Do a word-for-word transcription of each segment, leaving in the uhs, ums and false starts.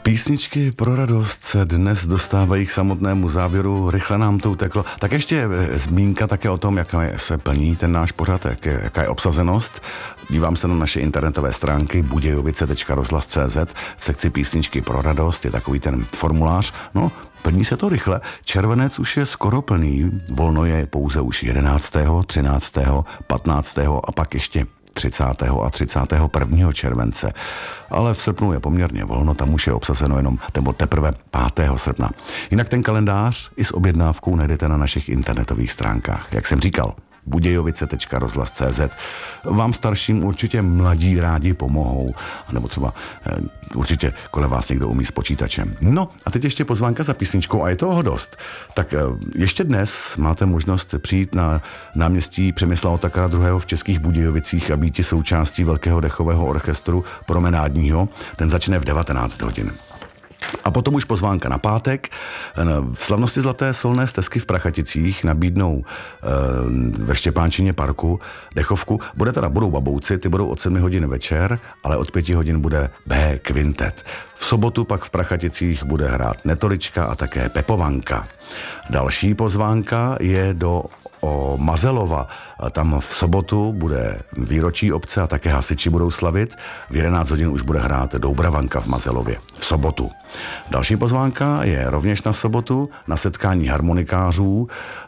Písničky pro radost se dnes dostávají k samotnému závěru, rychle nám to uteklo. Tak ještě zmínka také o tom, jak se plní ten náš pořad, jak je, jaká je obsazenost. Dívám se na naše internetové stránky budějovice tečka rozhlas tečka cé zet, v sekci písničky pro radost je takový ten formulář. No, plní se to rychle. Červenec už je skoro plný, volno je pouze už jedenáctého, třináctého, patnáctého a pak ještě třicátého a třicátého prvního července. Ale v srpnu je poměrně volno, tam už je obsazeno jenom nebo teprve pátého srpna. Jinak ten kalendář i s objednávkou najdete na našich internetových stránkách. Jak jsem říkal, budějovice tečka rozhlas tečka cé zet. Vám starším určitě mladí rádi pomohou, nebo třeba eh, určitě kolem vás někdo umí s počítačem. No a teď ještě pozvánka za písničkou a je toho dost. Tak eh, ještě dnes máte možnost přijít na náměstí Přemysla Otakara druhého v Českých Budějovicích a být součástí velkého dechového orchestru promenádního. Ten začne v devatenáct hodin. A potom už pozvánka na pátek. V slavnosti Zlaté solné stezky v Prachaticích nabídnou e, ve Štěpánčině parku dechovku. Bude teda, budou babouci, ty budou od sedmi hodin večer, ale od pěti hodin bude B kvintet. V sobotu pak v Prachaticích bude hrát Netolička a také Pepovanka. Další pozvánka je do o Mazelova. Tam v sobotu bude výročí obce a také hasiči budou slavit. V jedenáct hodin už bude hrát Doubravanka v Mazelově. V sobotu. Další pozvánka je rovněž na sobotu na setkání harmonikářů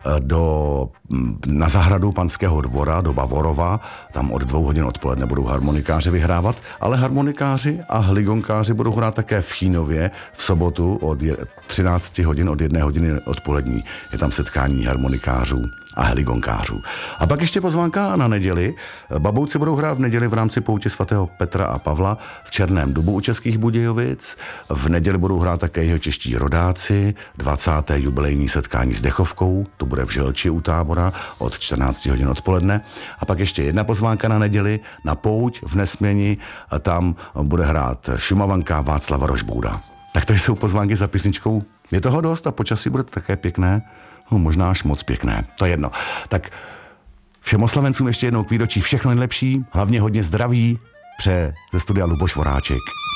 do, na zahradu Panského dvora do Bavorova. Tam od dvou hodin odpoledne budou harmonikáři vyhrávat, ale harmonikáři a hligonkáři budou hrát také v Chínově v sobotu od třináct hodin, od jedné hodiny odpolední. Je tam setkání harmonikářů a heligonkářů. A pak ještě pozvánka na neděli. Babouci budou hrát v neděli v rámci poutě svatého Petra a Pavla v Černém Dubu u Českých Budějovic. V neděli budou hrát také jeho čeští rodáci, dvacáté jubilejní setkání s dechovkou, to bude v Želči u Tábora od čtrnáct hodin odpoledne. A pak ještě jedna pozvánka na neděli na pouť v Nesměni, a tam bude hrát Šumavanka Václava Rožbůda. Tak to jsou pozvánky za písničkou. Je toho dost a počasí bude také pěkné. No, možná až moc pěkné, to je jedno. Tak všem oslavencům ještě jednou k výročí všechno nejlepší, hlavně hodně zdraví, přeje ze studia Luboš Voráček.